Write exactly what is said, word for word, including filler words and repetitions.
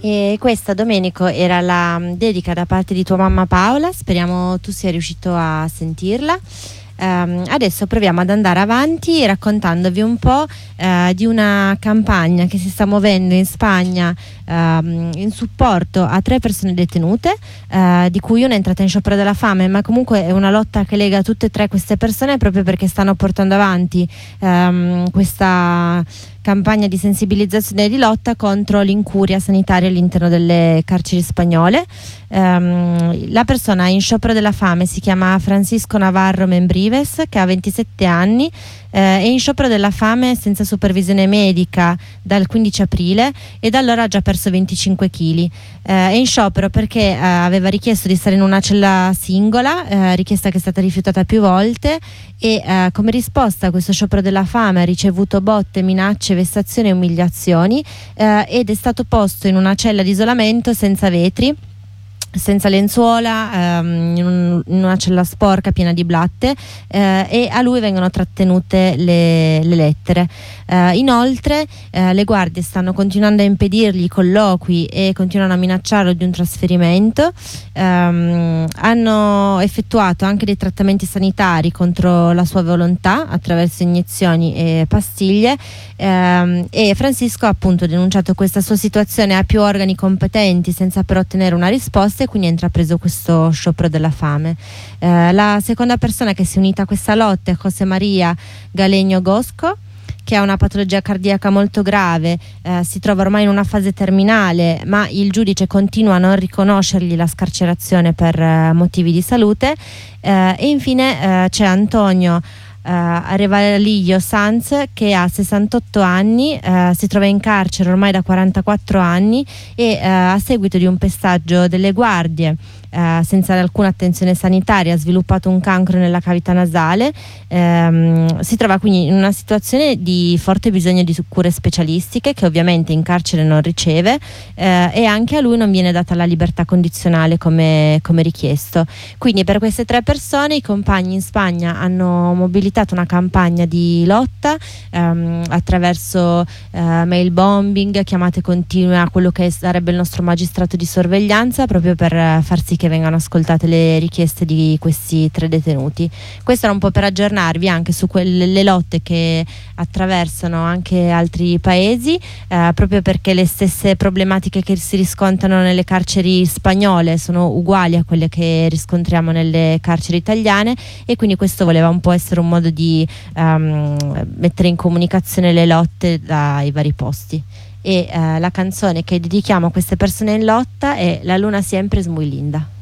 E questa, Domenico, era la dedica da parte di tua mamma Paola, speriamo tu sia riuscito a sentirla. Um, adesso proviamo ad andare avanti raccontandovi un po' uh, di una campagna che si sta muovendo in Spagna um, in supporto a tre persone detenute, uh, di cui una è entrata in sciopero della fame, ma comunque è una lotta che lega tutte e tre queste persone proprio perché stanno portando avanti um, questa campagna di sensibilizzazione e di lotta contro l'incuria sanitaria all'interno delle carceri spagnole. Um, la persona in sciopero della fame si chiama Francisco Navarro Membrives, che ha ventisette anni, eh, è in sciopero della fame senza supervisione medica dal quindici aprile e da allora ha già perso venticinque chili. Eh, è in sciopero perché eh, aveva richiesto di stare in una cella singola, eh, richiesta che è stata rifiutata più volte, e eh, come risposta a questo sciopero della fame ha ricevuto botte, minacce, vessazioni e umiliazioni, eh, ed è stato posto in una cella di isolamento senza vetri, senza lenzuola, ehm, in, un, in una cella sporca piena di blatte, eh, e a lui vengono trattenute le, le lettere. Eh, inoltre eh, le guardie stanno continuando a impedirgli i colloqui e continuano a minacciarlo di un trasferimento. Ehm, hanno effettuato anche dei trattamenti sanitari contro la sua volontà attraverso iniezioni e pastiglie, ehm, e Francisco ha appunto denunciato questa sua situazione a più organi competenti senza però ottenere una risposta, e quindi ha intrapreso questo sciopero della fame. Eh, la seconda persona che si è unita a questa lotta è José María Galeño Gosco, che ha una patologia cardiaca molto grave, eh, si trova ormai in una fase terminale, ma il giudice continua a non riconoscergli la scarcerazione per eh, motivi di salute. Eh, e infine eh, c'è Antonio Uh, Arevalo Sanz, che ha sessantotto anni, uh, si trova in carcere ormai da quarantaquattro anni e uh, a seguito di un pestaggio delle guardie uh, senza alcuna attenzione sanitaria ha sviluppato un cancro nella cavità nasale. Um, si trova quindi in una situazione di forte bisogno di cure specialistiche, che ovviamente in carcere non riceve, uh, e anche a lui non viene data la libertà condizionale come, come richiesto. Quindi per queste tre persone i compagni in Spagna hanno mobilitato una campagna di lotta um, attraverso uh, mail bombing, chiamate continue a quello che sarebbe il nostro magistrato di sorveglianza, proprio per uh, far sì che vengano ascoltate le richieste di questi tre detenuti. Questo era un po' per aggiornarvi anche su quelle le lotte che attraversano anche altri paesi, uh, proprio perché le stesse problematiche che si riscontrano nelle carceri spagnole sono uguali a quelle che riscontriamo nelle carceri italiane, e quindi questo voleva un po' essere un modo di um, mettere in comunicazione le lotte dai vari posti. E uh, la canzone che dedichiamo a queste persone in lotta è La luna siempre es muy linda.